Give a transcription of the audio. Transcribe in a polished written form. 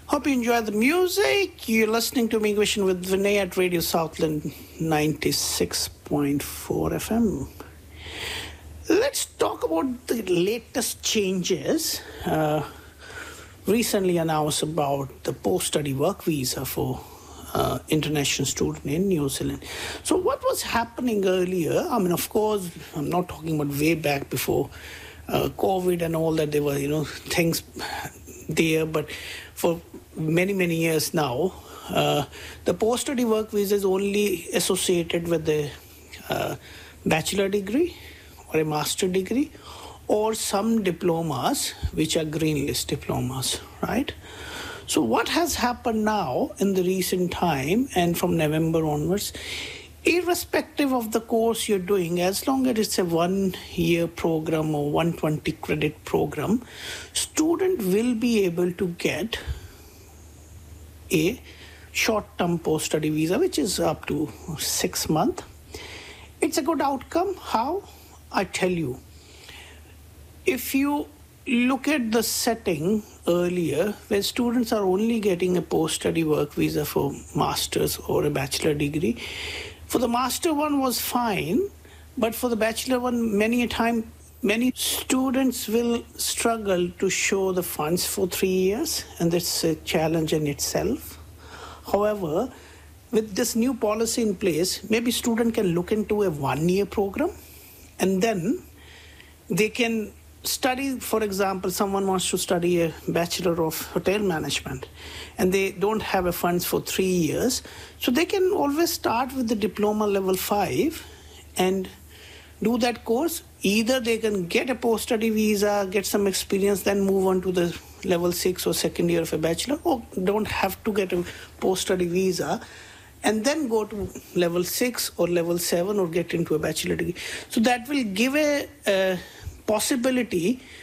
Hope you enjoy the music. You're listening to Migration with Vinay at Radio Southland 96.4 FM. Let's talk about the latest changes recently announced about the post-study work visa for international student in New Zealand. So what was happening earlier, I mean, of course, I'm not talking about way back before COVID and all that, there were, things there, but for many, many years now, the post-study work visa is only associated with the bachelor degree or a master degree or some diplomas, which are green list diplomas, right? So what has happened now in the recent time and from November onwards, irrespective of the course you're doing, as long as it's a 1-year program or 120 credit program, student will be able to get a short-term post-study visa, which is up to 6 months. It's a good outcome. How? I tell you. If you look at the setting earlier, where students are only getting a post-study work visa for master's or a bachelor degree, for the master one was fine, but for the bachelor one, many students will struggle to show the funds for 3 years, and that's a challenge in itself. However, with this new policy in place, maybe student can look into a 1-year program, and then they can study. For example, someone wants to study a Bachelor of Hotel Management and they don't have a funds for 3 years. So they can always start with the diploma level 5 and do that course. Either they can get a post-study visa, get some experience, then move on to the level 6 or second year of a bachelor, or don't have to get a post-study visa and then go to level 6 or level 7 or get into a bachelor degree. So that will give a possibility